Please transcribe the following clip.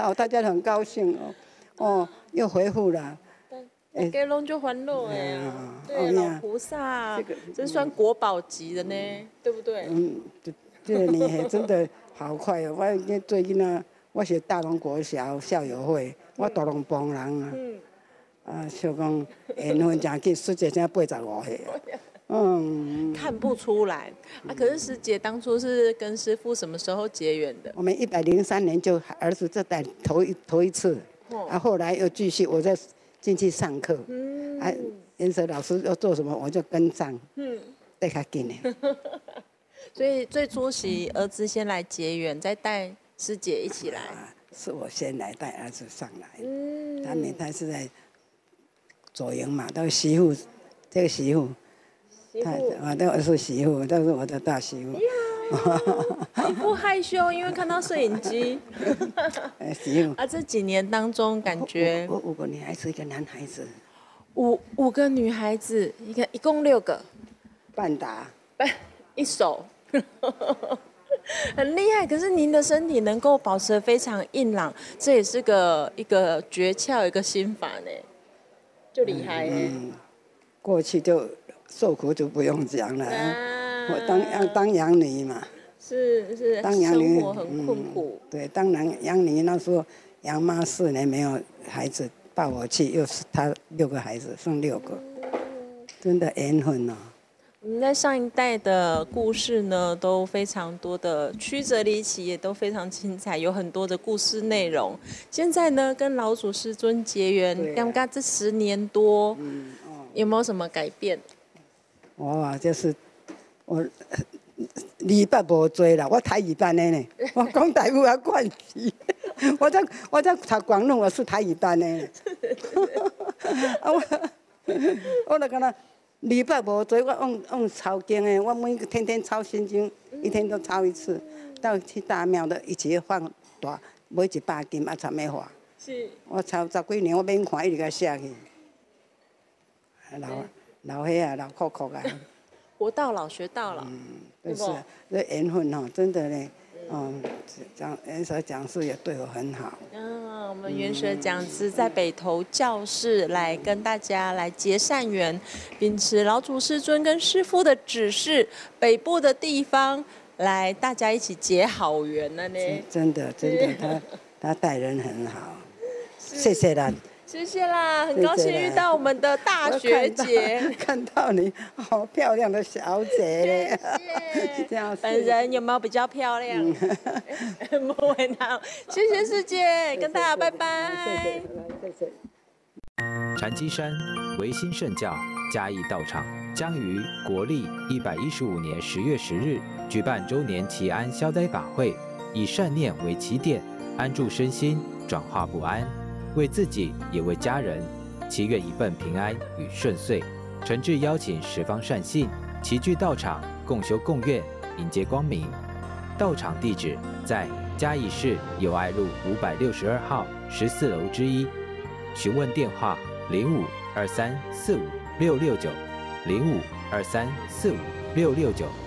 好，大家很高兴哦。哦，又恢复了。 大家拢就欢乐哎呀，对，老菩萨，这算国宝级的呢，对不对？ 这个年真的好快哦！我最近啊，我是大龙国小校友会，我大龙帮人啊。想讲缘分真紧，师姐现在85岁了。 看不出来啊。可是师姐当初是跟师父什么时候结缘的？ 我们103年就儿子这代头一次，后来又继续我再进去上课。颜色老师要做什么，我就跟上。带他紧的。 所以最初是儿子先来结缘，再带师姐一起来。 是我先来带儿子上来。他是在左营嘛，都是媳妇，这个媳妇，都是媳妇，都是我的大媳妇。 你不害羞，因为看到摄影机。 媳妇。 这几年当中，感觉我5个女孩子，1个男孩子。 五个女孩子，一共6个。 半打。 一手。很厉害，可是您的身体能够保持得非常硬朗，这也是一个诀窍，一个心法呢，就厉害耶。 过去就受苦就不用讲了，我当养女嘛。 是， 当养女生活很困苦。 对，当养女那时候养妈4年没有孩子，抱我去，又是他6个孩子，剩6个，真的缘分哦。 我们在上一代的故事呢，都非常多的曲折离奇，也都非常精彩，有很多的故事内容。现在呢，跟老祖师尊结缘，刚刚这10年多，有没有什么改变？ 我就是我礼拜无做啦，我台语班的呢，我讲台语也惯死。我在读广东，我是台语班的。我就跟他。礼拜无做，我用抄经的，我天天抄心经，一天都抄1次。到去大庙的一起放大，买100斤啊，参要花。 是。 我抄10几年，我免看，一直甲写去。老岁啊，老酷酷啊。 活到老，学到老。 就是这缘分哦，真的呢。元蛇讲师也对我很好。 我们元蛇讲师在北投教室来跟大家来结善缘，秉持老祖师尊跟师父的指示，北部的地方来大家一起结好缘了呢。 真的，他待人很好，谢谢啦。 谢谢啦，很高兴遇到我们的大学姐。 看到你，好漂亮的小姐。 谢谢。本人有没有比较漂亮？不会闹。谢谢师姐，跟大家拜拜。 谢谢。 禅机山维新圣教嘉义道场将于国历115年10月10日举办周年祈安消灾法会，以善念为起点，安住身心，转化不安。为自己也为家人，祈愿一份平安与顺遂。诚挚邀请十方善信齐聚道场，共修共愿，迎接光明。道场地址在嘉义市友爱路562号14楼之1。询问电话0523456669，0523456669。